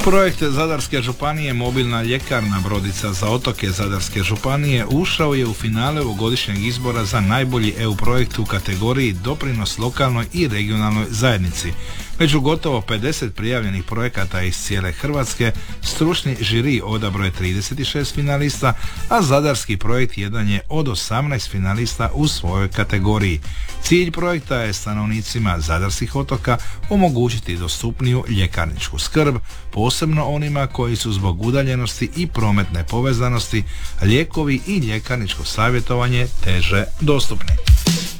Projekt Zadarske županije Mobilna ljekarna Brodica za otoke Zadarske županije ušao je u finale ovogodišnjeg izbora za najbolji EU projekt u kategoriji Doprinos lokalnoj i regionalnoj zajednici. Među gotovo 50 prijavljenih projekata iz cijele Hrvatske, stručni žiri odabrao je 36 finalista, a zadarski projekt jedan je od 18 finalista u svojoj kategoriji. Cilj projekta je stanovnicima zadarskih otoka omogućiti dostupniju ljekarničku skrb, posebno onima koji su zbog udaljenosti i prometne povezanosti lijekovi i ljekarničko savjetovanje teže dostupni.